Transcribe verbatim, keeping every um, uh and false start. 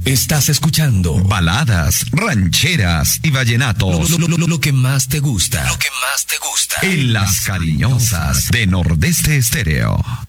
Estás escuchando baladas, rancheras y vallenatos. Lo, lo, lo, lo que más te gusta. Lo que más te gusta. En Las Cariñosas de Nordeste Estéreo.